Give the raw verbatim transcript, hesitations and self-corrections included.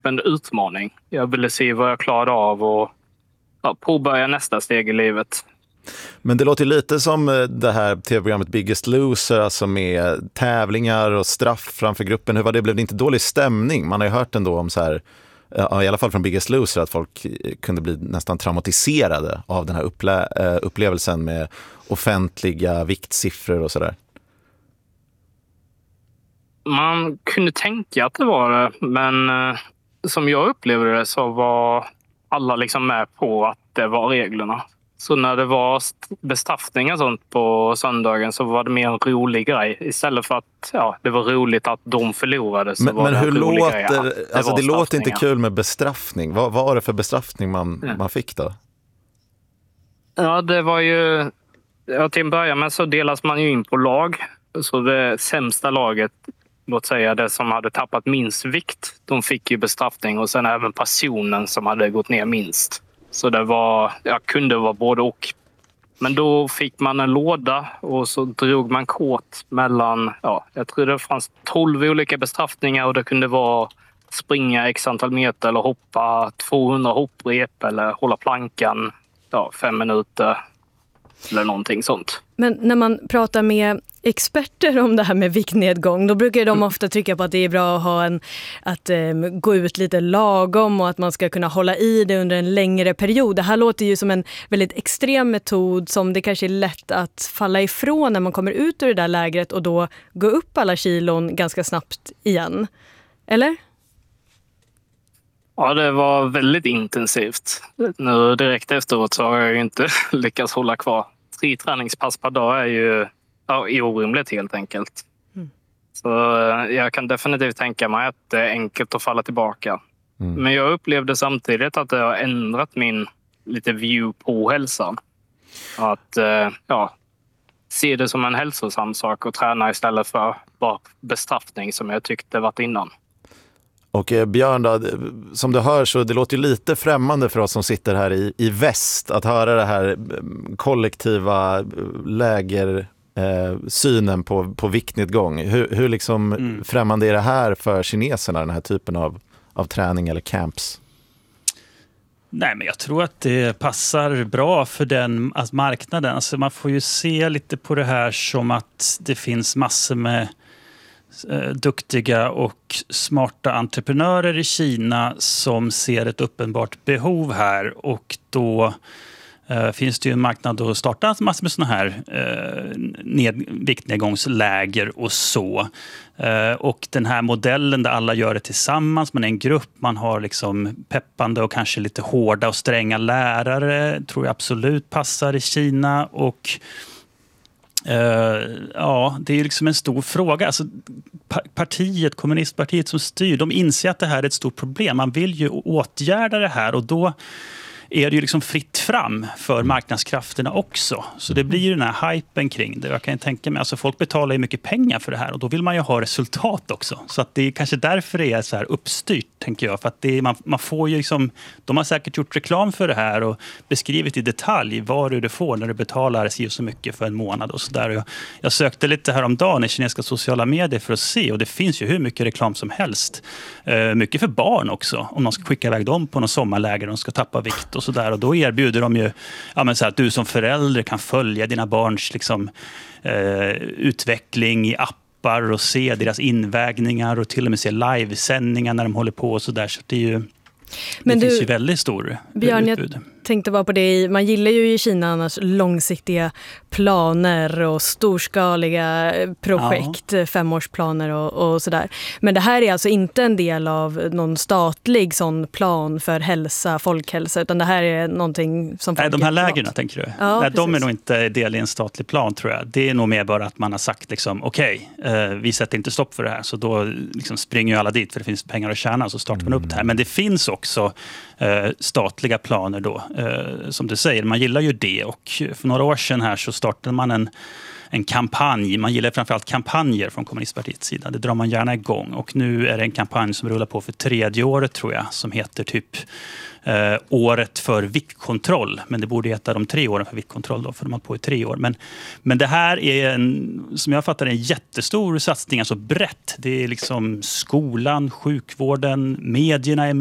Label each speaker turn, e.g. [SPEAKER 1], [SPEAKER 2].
[SPEAKER 1] en utmaning. Jag ville se vad jag klarade av och ja, påbörja nästa steg i livet.
[SPEAKER 2] Men det låter lite som det här tv-programmet Biggest Loser, alltså med tävlingar och straff framför gruppen. Hur var det? Blev det inte dålig stämning? Man har ju hört ändå om så här, i alla fall från Biggest Loser, att folk kunde bli nästan traumatiserade av den här upple- upplevelsen med offentliga viktsiffror och sådär.
[SPEAKER 1] Man kunde tänka att det var det, men eh, som jag upplevde det så var alla liksom med på att det var reglerna. Så när det var bestraffningar och sånt på söndagen så var det mer en rolig grej. Istället för att ja, det var roligt att de förlorade så
[SPEAKER 2] men,
[SPEAKER 1] var
[SPEAKER 2] men
[SPEAKER 1] det
[SPEAKER 2] hur
[SPEAKER 1] en rolig
[SPEAKER 2] låter,
[SPEAKER 1] grej att det
[SPEAKER 2] alltså
[SPEAKER 1] var
[SPEAKER 2] det låter inte
[SPEAKER 1] straffningar.
[SPEAKER 2] kul med bestraffning. Vad, vad var det för bestraffning man,
[SPEAKER 1] Ja.
[SPEAKER 2] man fick då?
[SPEAKER 1] Ja, det var ju... Ja, till en början med så delas man ju in på lag. Så det sämsta laget, låt säga det som hade tappat minst vikt, de fick ju bestraffning. Och sen även personen som hade gått ner minst. Så det var, ja, kunde vara både och. Men då fick man en låda och så drog man kort mellan, ja, jag tror det fanns tolv olika bestraffningar och det kunde vara springa x antal meter eller hoppa tvåhundra hopprep eller hålla plankan ja, fem minuter eller någonting sånt.
[SPEAKER 3] Men när man pratar med experter om det här med viktnedgång, då brukar de ofta trycka på att det är bra att ha en, att um, gå ut lite lagom och att man ska kunna hålla i det under en längre period. Det här låter ju som en väldigt extrem metod som det kanske är lätt att falla ifrån när man kommer ut ur det där lägret och då gå upp alla kilon ganska snabbt igen. Eller?
[SPEAKER 1] Ja, det var väldigt intensivt. Nu direkt efteråt så har jag ju inte lyckats hålla kvar. Tre träningspass per dag är ju ja, orimligt helt enkelt. Mm. Så jag kan definitivt tänka mig att det är enkelt att falla tillbaka. Mm. Men jag upplevde samtidigt att det har ändrat min lite view på hälsan. Att ja, se det som en hälsosam sak och träna istället för bara bestraffning som jag tyckte varit innan.
[SPEAKER 2] Och eh, Björn, då, som du hör så det låter ju lite främmande för oss som sitter här i, i väst att höra det här kollektiva läger eh, synen på, på viktnedgång. Hur, hur liksom mm. främmande är det här för kineserna, den här typen av, av träning eller camps?
[SPEAKER 4] Nej, men jag tror att det passar bra för den alltså marknaden. Alltså man får ju se lite på det här som att det finns massor med duktiga och smarta entreprenörer i Kina som ser ett uppenbart behov här och då eh, finns det ju en marknad att starta massor med såna här eh, ned, viktnedgångsläger och så. Eh, och den här modellen där alla gör det tillsammans, man är en grupp, man har liksom peppande och kanske lite hårda och stränga lärare, tror jag absolut passar i Kina och Uh, ja, det är ju liksom en stor fråga. Alltså, partiet, kommunistpartiet som styr, de inser att det här är ett stort problem. Man vill ju åtgärda det här och då är det ju liksom fritt fram för marknadskrafterna också. Så det blir ju den här hypen kring det. Jag kan tänka mig, alltså folk betalar ju mycket pengar för det här och då vill man ju ha resultat också. Så att det är kanske därför det är så här uppstyrt, tänker jag. För att det är, man, man får ju liksom, de har säkert gjort reklam för det här och beskrivit i detalj vad du får när du betalar så, så mycket för en månad och sådär. Jag, jag sökte lite häromdagen i kinesiska sociala medier för att se och det finns ju hur mycket reklam som helst. Uh, mycket för barn också, om de ska skicka iväg dem på någon sommarläger och de ska tappa vikt och så där, och då erbjuder de ju ja, men så att du som förälder kan följa dina barns liksom, eh, utveckling i appar och se deras invägningar och till och med se livesändningar när de håller på och så där, så det är ju
[SPEAKER 3] men
[SPEAKER 4] det
[SPEAKER 3] du,
[SPEAKER 4] finns ju väldigt stor
[SPEAKER 3] Björn,
[SPEAKER 4] utbud.
[SPEAKER 3] Jag tänkte bara på det, man gillar ju i Kina annars långsiktiga planer och storskaliga projekt, ja. femårsplaner och, och sådär. Men det här är alltså inte en del av någon statlig sån plan för hälsa, folkhälsa, utan det här är någonting som...
[SPEAKER 4] Nej, de här lägren tänker du?
[SPEAKER 3] Ja,
[SPEAKER 4] Nej, de är nog inte del i en statlig plan, tror jag. Det är nog mer bara att man har sagt liksom, okej, okay, eh, vi sätter inte stopp för det här, så då liksom springer ju alla dit för det finns pengar att tjäna, så startar man upp det här. Men det finns också eh, statliga planer då. Uh, som du säger, man gillar ju det och för några år sedan här så startade man en, en kampanj. Man gillar framförallt kampanjer från kommunistpartiets sida. Det drar man gärna igång. Och nu är det en kampanj som rullar på för tredje året tror jag. Som heter typ eh, året för viktkontroll. Men det borde heta de tre åren för viktkontroll då. För de har på i tre år. Men, men det här är en, som jag fattar, en jättestor satsning. Alltså brett. Det är liksom skolan, sjukvården, medierna är